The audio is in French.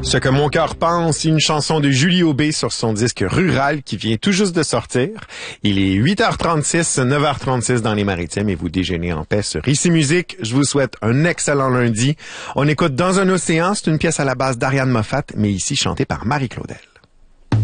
Ce que mon cœur pense, une chanson de Julie Aubé sur son disque Rural qui vient tout juste de sortir. Il est 8h36, 9h36 dans les Maritimes et vous déjeunez en paix sur Ici Musique. Je vous souhaite un excellent lundi. On écoute Dans un océan, c'est une pièce à la base d'Ariane Moffat, mais ici chantée par Marie Claudel.